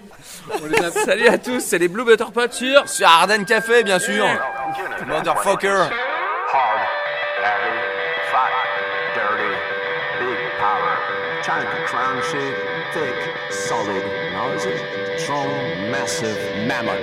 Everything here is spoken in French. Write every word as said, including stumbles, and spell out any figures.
On les a... Salut à tous, c'est les Blue Butter Pots sur... Sur Ardennes Café, bien sûr. Motherfucker. Hard, heavy, fat, dirty, big power. Trying to crown shit, thick, solid. Now is it? Strong, massive, mammoth.